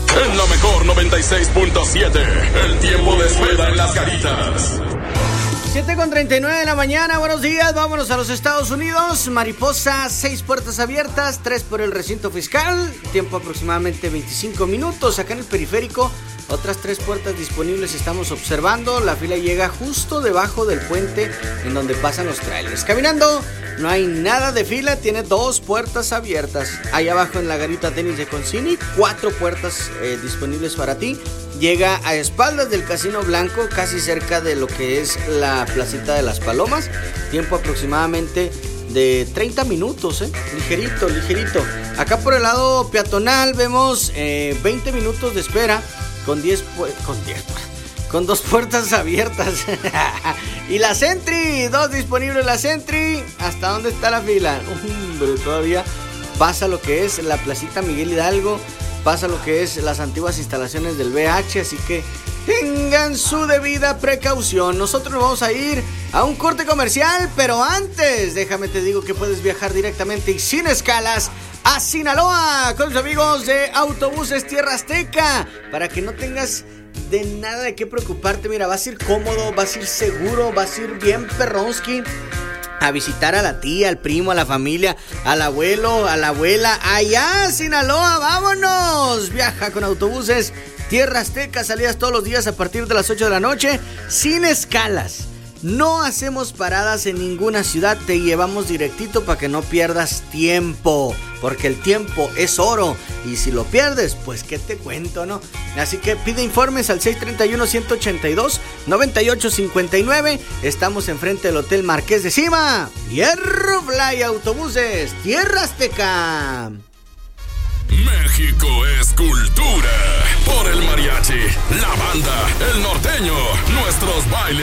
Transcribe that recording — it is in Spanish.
En la mejor 96.7, el tiempo de espera en las Caritas. 7:39 de la mañana, buenos días, vámonos a los Estados Unidos. Mariposa, 6 puertas abiertas, 3 por el recinto fiscal, tiempo aproximadamente 25 minutos. Acá en el periférico, otras 3 puertas disponibles estamos observando. La fila llega justo debajo del puente en donde pasan los trailers. Caminando, no hay nada de fila, tiene 2 puertas abiertas. Ahí abajo en la garita tenis de Concini, 4 puertas disponibles para ti. Llega a espaldas del Casino Blanco, casi cerca de lo que es la placita de las Palomas. Tiempo aproximadamente de 30 minutos, ligerito, ligerito. Acá por el lado peatonal vemos 20 minutos de espera con 2 puertas abiertas. Y la Sentry, 2 disponibles la Sentry. ¿Hasta dónde está la fila? Hombre, todavía pasa lo que es la placita Miguel Hidalgo, pasa lo que es las antiguas instalaciones del VH, así que tengan su debida precaución. Nosotros nos vamos a ir a un corte comercial, pero antes, déjame te digo que puedes viajar directamente y sin escalas a Sinaloa con los amigos de Autobuses Tierra Azteca, para que no tengas de nada de qué preocuparte. Mira, vas a ir cómodo, vas a ir seguro, vas a ir bien perronski a visitar a la tía, al primo, a la familia, al abuelo, a la abuela, allá Sinaloa. ¡Vámonos! Viaja con Autobuses Tierra Azteca, salidas todos los días a partir de las 8 de la noche, sin escalas. No hacemos paradas en ninguna ciudad, te llevamos directito para que no pierdas tiempo, porque el tiempo es oro y si lo pierdes, pues qué te cuento, ¿no? Así que pide informes al 631-182-9859. Estamos enfrente del Hotel Marqués de Cima. Hierro Fly Autobuses Tierra Azteca. México es cultura. Por el mariachi, la banda, el norteño, nuestros bailes.